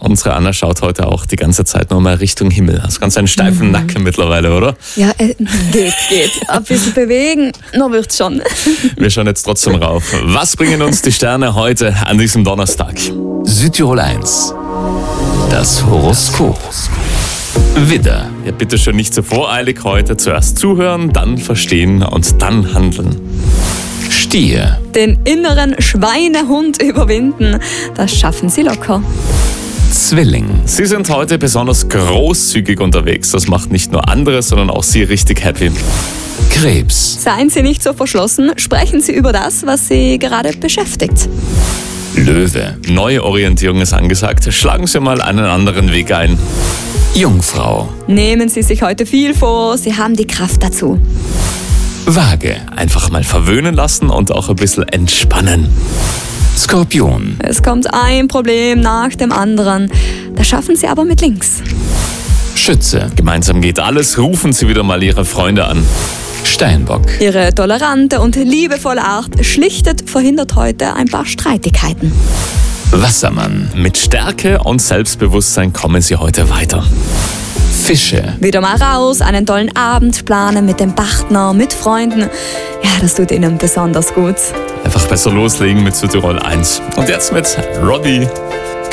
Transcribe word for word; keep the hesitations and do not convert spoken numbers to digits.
Unsere Anna schaut heute auch die ganze Zeit nur mal Richtung Himmel. Hast ganz einen steifen mhm. Nacken mittlerweile, oder? Ja, äh, geht, geht. Ein bisschen bewegen, noch wird's schon. Wir schauen jetzt trotzdem rauf. Was bringen uns die Sterne heute an diesem Donnerstag? Südtirol eins. Das Horoskop. Widder. Ja, bitte schon nicht so voreilig heute. Zuerst zuhören, dann verstehen und dann handeln. Stier. Den inneren Schweinehund überwinden, das schaffen Sie locker. Zwilling. Sie sind heute besonders großzügig unterwegs. Das macht nicht nur andere, sondern auch Sie richtig happy. Krebs. Seien Sie nicht so verschlossen, sprechen Sie über das, was Sie gerade beschäftigt. Löwe. Neue Orientierung ist angesagt. Schlagen Sie mal einen anderen Weg ein. Jungfrau. Nehmen Sie sich heute viel vor, Sie haben die Kraft dazu. Waage. Einfach mal verwöhnen lassen und auch ein bisschen entspannen. Skorpion. Es kommt ein Problem nach dem anderen. Das schaffen Sie aber mit links. Schütze. Gemeinsam geht alles. Rufen Sie wieder mal Ihre Freunde an. Steinbock. Ihre tolerante und liebevolle Art schlichtet, verhindert heute ein paar Streitigkeiten. Wassermann. Mit Stärke und Selbstbewusstsein kommen Sie heute weiter. Fische. Wieder mal raus, einen tollen Abend planen mit dem Partner, mit Freunden. Ja, das tut Ihnen besonders gut. Einfach besser loslegen mit Südtirol eins. Und jetzt mit Roddy.